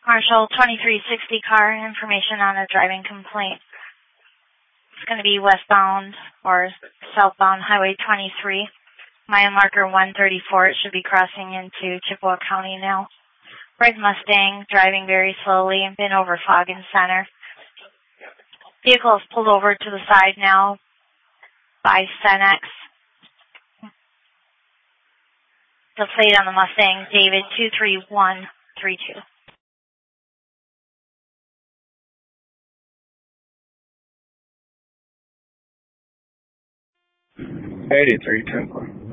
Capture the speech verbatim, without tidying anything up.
Marshall, twenty-three sixty car, information on a driving complaint. It's going to be westbound or southbound Highway twenty-three. Mile marker one thirty-four. It should be crossing into Chippewa County now. Red Mustang, driving very slowly, been over Foggin Center. Vehicle is pulled over to the side now by Cenex. The plate on the Mustang, David two three one three two. eighty-three ten.